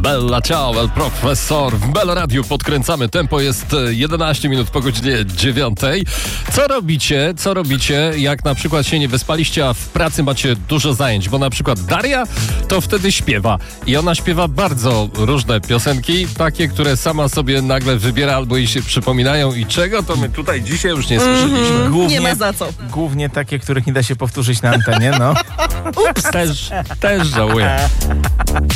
Bella ciao, el profesor. W Melo Radiu podkręcamy tempo, jest 11 minut po godzinie 9. Co robicie, jak na przykład się nie wyspaliście, a w pracy macie dużo zajęć? Bo na przykład Daria to wtedy śpiewa i ona śpiewa bardzo różne piosenki, takie, które sama sobie nagle wybiera albo jej się przypominają i czego to my tutaj dzisiaj już nie słyszeliśmy. Nie ma za co. Głównie takie, których nie da się powtórzyć na antenie, no. Też żałuję.